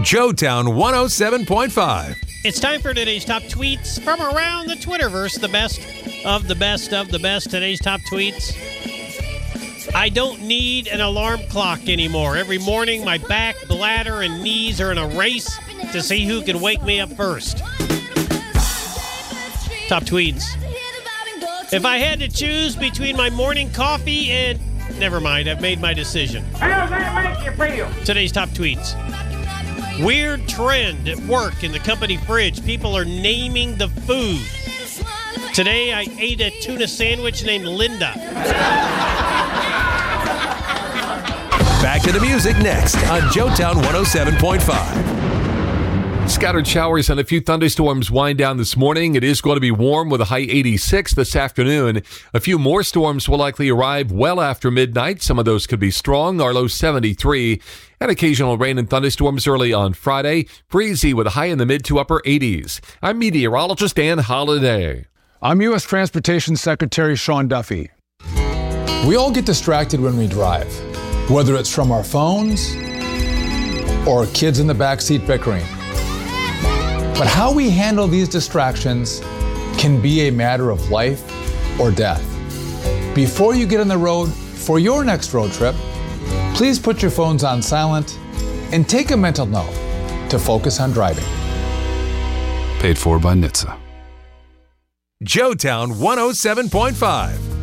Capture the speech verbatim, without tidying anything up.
Joetown one oh seven point five. It's time for today's top tweets from around the Twitterverse. The best of the best of the best. Today's top tweets. I don't need an alarm clock anymore. Every morning, my back, bladder, and knees are in a race to see who can wake me up first. Top tweets. If I had to choose between my morning coffee and... Never mind, I've made my decision. How does that make you feel? Today's top tweets. Weird trend at work in the company fridge. People are naming the food. Today, I ate a tuna sandwich named Linda. Back to the music next on Joetown one oh seven point five. Scattered showers and a few thunderstorms wind down this morning. It is going to be warm with a high eighty-six this afternoon. A few more storms will likely arrive well after midnight. Some of those could be strong. Our low seventy-three. And occasional rain and thunderstorms early on Friday. Breezy with a high in the mid to upper eighties. I'm meteorologist Dan Holliday. I'm U S Transportation Secretary Sean Duffy. We all get distracted when we drive, whether it's from our phones or kids in the backseat bickering. But how we handle these distractions can be a matter of life or death. Before you get on the road for your next road trip, please put your phones on silent and take a mental note to focus on driving. Paid for by N H T S A. Joetown one oh seven point five.